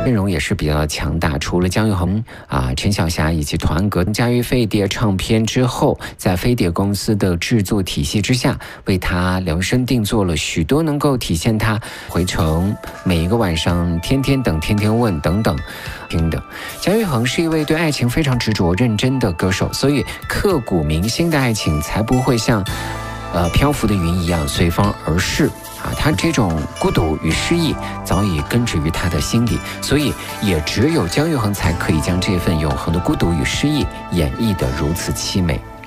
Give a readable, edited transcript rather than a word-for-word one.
阵容也是比较强大，除了姜育恒陈小霞以及童安格加入飞碟唱片之后，在飞碟公司的制作体系之下，为他量身定做了许多能够体现他回程、每一个晚上、天天等、天天问等等听的。姜育恒是一位对爱情非常执着、认真的歌手，所以刻骨铭心的爱情才不会像漂浮的云一样随风而逝。他这种孤独与失意早已根植于他的心底，所以也只有姜育恒才可以将这份永恒的孤独与失意演绎得如此凄美。